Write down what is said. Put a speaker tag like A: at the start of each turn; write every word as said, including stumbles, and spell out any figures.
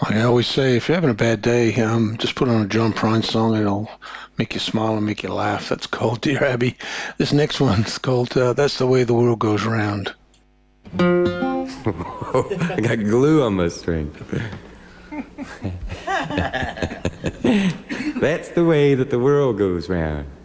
A: I always say, if you're having a bad day, um, just put on a John Prine song. It'll make you smile and make you laugh. That's called Dear Abby. This next one's called uh, That's the Way the World Goes Round.
B: I got glue on my string. That's the way that the world goes round.